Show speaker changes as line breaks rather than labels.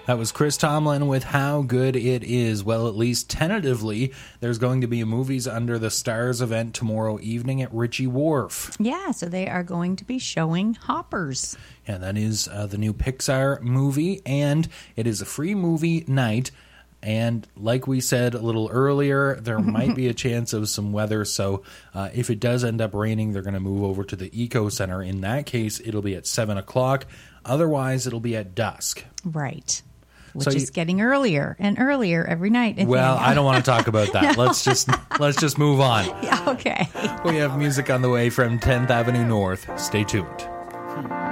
That was Chris Tomlin with How Good It Is. Well, at least tentatively, there's going to be a Movies Under the Stars event tomorrow evening at Ritchie Wharf.
Yeah, so they are going to be showing Hoppers.
Yeah, that is the new Pixar movie, and it is a free movie night. And like we said a little earlier, there might be a chance of some weather. So if it does end up raining, they're going to move over to the Eco Center. In that case, it'll be at 7 o'clock. Otherwise, it'll be at dusk.
Right. Which is getting earlier and earlier every night.
Well, I don't want to talk about that.
No.
Let's just move on.
Yeah, okay.
We have music on the way from 10th Avenue North. Stay tuned.